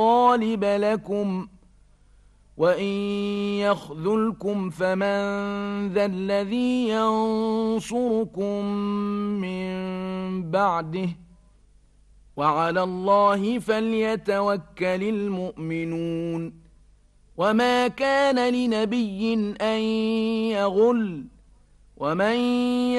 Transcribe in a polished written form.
غالب لكم وإن يخذلكم فمن ذا الذي ينصركم من بعده وعلى الله فليتوكل المؤمنون وما كان لنبي أن يغل ومن